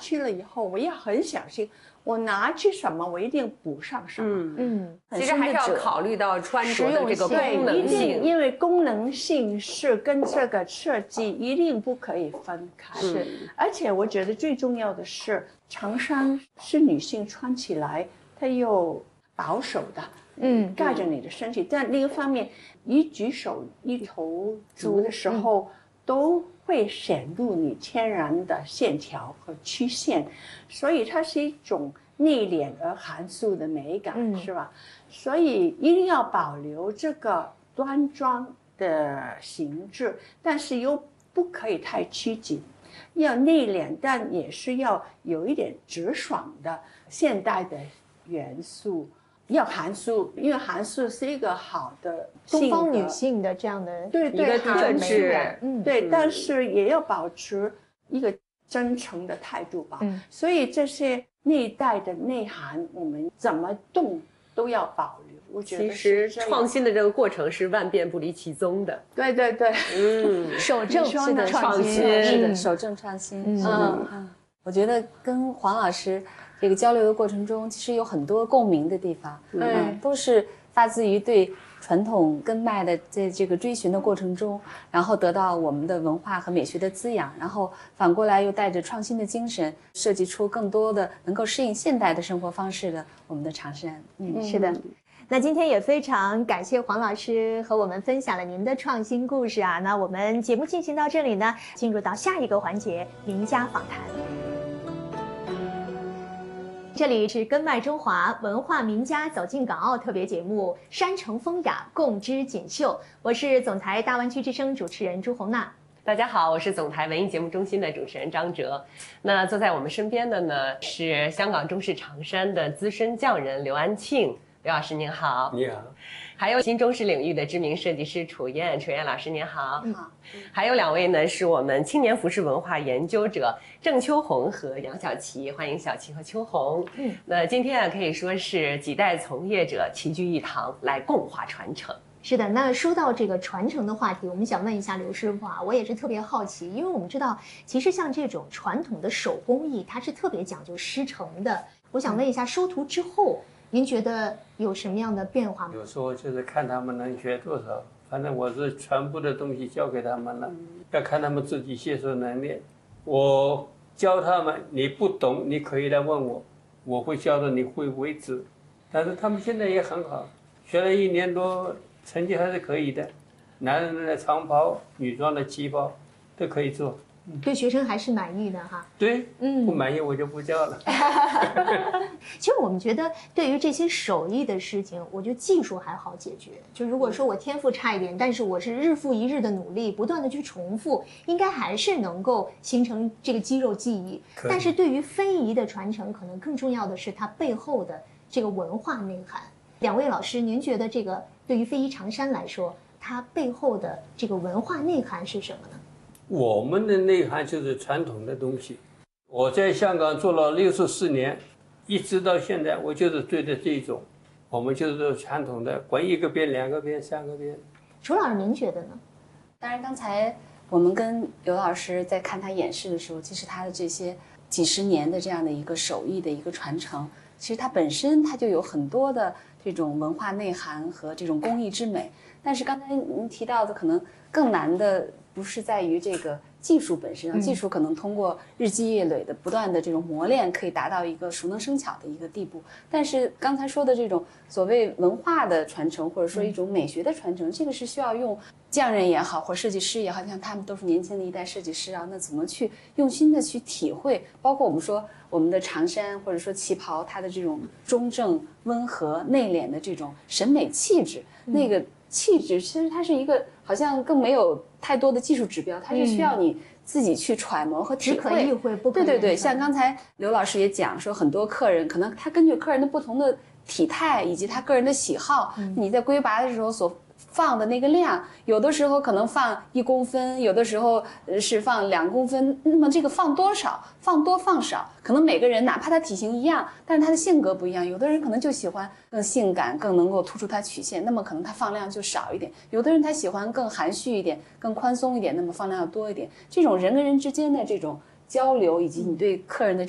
去了以后，我要很小心，我拿去什么，我一定补上什么。 其实还是要考虑到穿着的这个对， 功能一定， 性， 因为功能性是跟这个设计一定不可以分开。 是， 而且我觉得最重要的是，长衫是女性穿起来，它又保守的。盖着你的身体，但另一方面，一举手一投足的时候，都会显露你天然的线条和曲线，所以它是一种内敛而含蓄的美感，是吧？所以一定要保留这个端庄的形制，但是又不可以太拘谨，要内敛，但也是要有一点直爽的现代的元素。要含蓄，因为含蓄是一个好的东方女性的这样的对一个特质， 对，但是也要保持一个真诚的态度吧。所以这些内在的内涵，我们怎么动都要保留。我觉得其实创新的这个过程是万变不离其宗的。 对对对， 守正是的， 创新， 是的，守正创新。我觉得跟黄老师这个交流的过程中，其实有很多共鸣的地方，都是发自于对传统根脉的在这个追寻的过程中，然后得到我们的文化和美学的滋养，然后反过来又带着创新的精神，设计出更多的能够适应现代的生活方式的我们的长衫。 是的。那今天也非常感谢黄老师和我们分享了您的创新故事啊。那我们节目进行到这里呢，进入到下一个环节，名家访谈。这里是根脉中华文化名家走进港澳特别节目《山城风雅，共织锦绣》，我是总台大湾区之声主持人朱红娜。 大家好，我是总台文艺节目中心的主持人张哲。那坐在我们身边的呢是香港中式长衫的资深匠人刘安庆，刘老师您好。 你好。 还有新中式领域的知名设计师楚燕老师您好。你好。还有2位呢是我们青年服饰文化研究者郑秋红和杨小琪，欢迎小琪和秋红。那今天可以说是几代从业者齐聚一堂来共话传承。 是的，那说到这个传承的话题，我们想问一下刘师傅啊，我也是特别好奇，因为我们知道其实像这种传统的手工艺它是特别讲究师承的，我想问一下收徒之后您觉得有什么样的变化吗？ 有时候就是看他们能学多少，反正我是全部的东西交给他们了，要看他们自己吸收能力。我教他们，你不懂你可以来问我，我会教到你会为止。但是他们现在也很好，学了1年多，成绩还是可以的。男人的长袍、女装的旗袍都可以做。 对学生还是满意的哈。 对，不满意我就不教了。 其实我们觉得对于这些手艺的事情，我觉得技术还好解决。就如果说我天赋差一点，但是我是日复一日的努力，不断的去重复，应该还是能够形成这个肌肉记忆。但是对于非遗的传承，可能更重要的是它背后的这个文化内涵。2位老师，您觉得这个对于非遗长衫来说，它背后的这个文化内涵是什么呢？ 我们的内涵就是传统的东西。我在香港做了64年，一直到现在，我就是对的这种，我们就是传统的，管1个边、2个边、3个边。 楚老师，您觉得呢？ 当然，刚才我们跟刘老师在看他演示的时候，其实他的这些几十年的这样的一个手艺的一个传承，其实它本身它就有很多的这种文化内涵和这种工艺之美。但是刚才您提到的，可能更难的不是在于这个技术本身，技术可能通过日积月累的不断的这种磨练，可以达到一个熟能生巧的一个地步。但是刚才说的这种所谓文化的传承，或者说一种美学的传承，这个是需要用匠人也好，或者设计师也好，像他们都是年轻的一代设计师啊，那怎么去用心的去体会，包括我们说我们的长衫或者说旗袍，它的这种中正、温和、内敛的这种审美气质，那个气质其实它是一个好像更没有太多的技术指标，它是需要你自己去揣摩和体会。 只可意会不可言传。 对，像刚才刘老师也讲说，很多客人可能他根据客人的不同的体态以及他个人的喜好，你在归拔的时候所放的那个量，有的时候可能放1公分，有的时候是放2公分，那么这个放多少，放多放少，可能每个人哪怕他体型一样，但是他的性格不一样，有的人可能就喜欢更性感，更能够突出他曲线，那么可能他放量就少一点，有的人他喜欢更含蓄一点，更宽松一点，那么放量要多一点。这种人跟人之间的这种交流，以及你对客人的